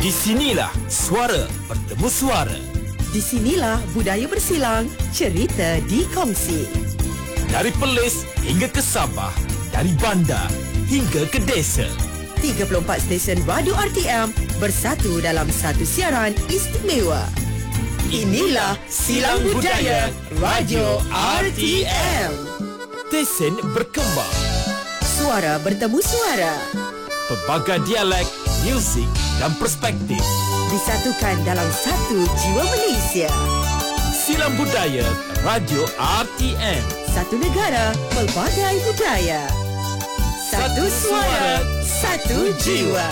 Di sinilah suara bertemu suara. Di sinilah budaya bersilang, cerita dikongsi. Dari Perlis hingga ke Sabah, dari bandar hingga ke desa. 34 stesen radio RTM bersatu dalam satu siaran istimewa. Inilah Silang Budaya Radio RTM. Stesen berkembang. Suara bertemu suara. Pelbagai dialek, muzik dan perspektif Disatukan dalam satu jiwa Malaysia. Silang Budaya Radio RTM. Satu negara, pelbagai budaya. Satu suara, satu jiwa.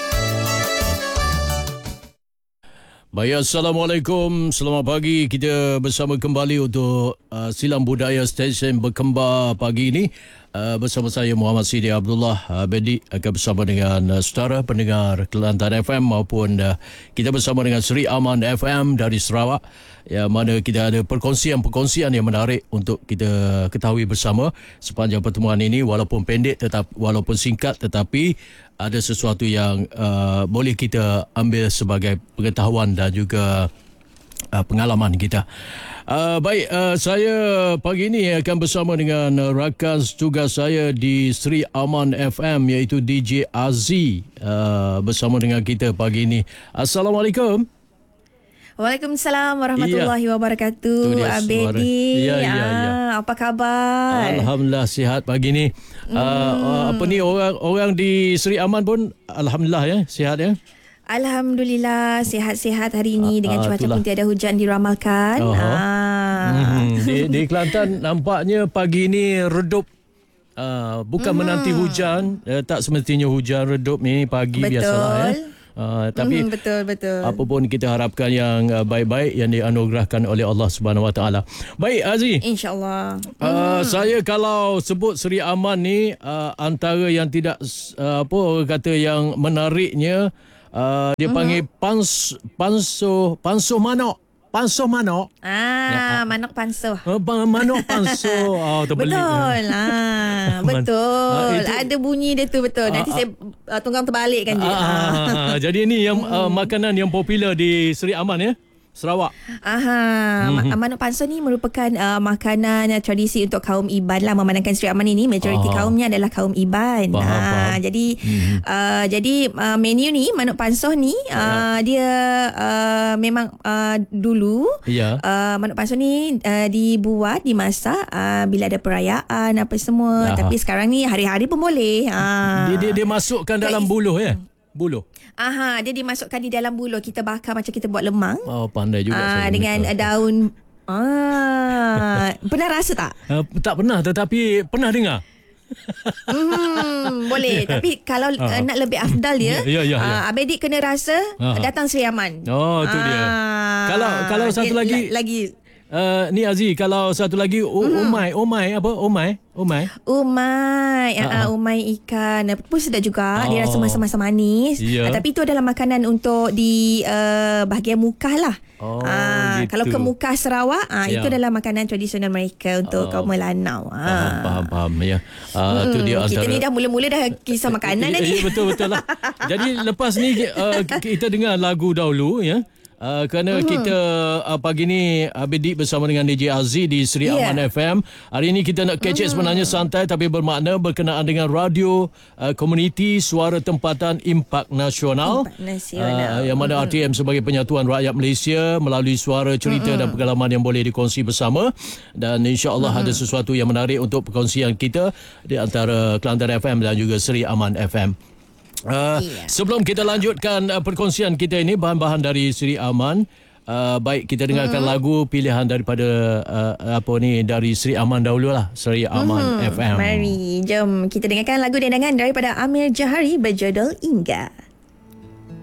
Baik, Assalamualaikum. Selamat pagi. Kita bersama kembali untuk Silang Budaya Stesen Berkembar pagi ini. Bersama saya Muhammad Sidi Abdullah Bedi akan bersama dengan saudara pendengar Kelantan FM maupun kita bersama dengan Seri Aman FM dari Sarawak, yang mana kita ada perkongsian yang menarik untuk kita ketahui bersama sepanjang pertemuan ini, walaupun pendek walaupun singkat, tetapi ada sesuatu yang boleh kita ambil sebagai pengetahuan dan juga pengalaman kita. Baik, saya pagi ini akan bersama dengan rakan tugas saya di Seri Aman FM, iaitu DJ Aziz, bersama dengan kita pagi ini. Assalamualaikum. Waalaikumsalam warahmatullahi wabarakatuh. Abedi, ya. Apa khabar? Alhamdulillah sihat pagi ni. Apa ni, orang di Seri Aman pun alhamdulillah ya, sihat ya. Alhamdulillah sihat-sihat hari ini dengan cuaca pun tiada hujan diramalkan. Di Kelantan nampaknya pagi ni redup. Bukan menanti hujan, tak semestinya hujan, redup ni pagi. Betul. Biasalah ya. Tapi betul. apa pun kita harapkan yang baik-baik yang dianugerahkan oleh Allah Subhanahu Wa Taala. Baik Aziz, insya-Allah. Saya kalau sebut Seri Aman ni antara yang tidak orang kata yang menariknya, dia panggil pansuh manok. Pansuh manok. Manok pansuh. Manok pansuh. Terbeli. Betul. Betul. Ada bunyi dia tu, betul. Nanti saya tunggang terbalikkan je. Jadi ini yang makanan yang popular di Seri Aman ya, Sarawak. Manok pansuh ni merupakan makanan tradisi untuk kaum Iban lah. Memandangkan Seri Aman ini majoriti kaumnya adalah kaum Iban. Jadi menu ni, manok pansuh ni dia memang dulu manok pansuh ni dimasak bila ada perayaan apa semua. Tapi sekarang ni hari-hari pun boleh. Dia masukkan dalam buluh ya. Buluh. Dia dimasukkan di dalam buluh. Kita bakar macam kita buat lemang. Pandai juga. Dengan daun. Pernah rasa tak? Tak pernah, tetapi pernah dengar. Boleh. Tapi kalau nak lebih afdal dia, Abedik kena rasa datang Seri Aman. Itu dia. Kalau satu lagi ni Aziz, kalau satu lagi umai apa? Umai ikan pun sedap juga. Dia rasa masa-masa manis. Tapi itu adalah makanan untuk di bahagian mukah lah. Gitu. Kalau ke mukah Sarawak, itu adalah makanan tradisional mereka untuk kaum Melanau. Faham ya. Itu dia antara, kita ni dah mula-mula dah kisah makanan dah ni. Betul lah. Jadi lepas ni kita dengar lagu dahulu ya. Kerana kita pagi ni Abedik bersama dengan DJ Aziz di Seri Aman FM. Hari ini kita nak kecek sebenarnya santai tapi bermakna, berkenaan dengan radio komuniti suara tempatan impak nasional. Yang mana RTM sebagai penyatuan rakyat Malaysia melalui suara, cerita dan pengalaman yang boleh dikongsi bersama. Dan insya-Allah ada sesuatu yang menarik untuk perkongsian kita di antara Kelantan FM dan juga Seri Aman FM. Sebelum kita lanjutkan perkongsian kita ini, bahan-bahan dari Seri Aman, baik kita dengarkan lagu pilihan daripada dari Seri Aman dahululah, Seri Aman FM. Mari, jom kita dengarkan lagu dendangan daripada Amir Jahari berjudul Ingat.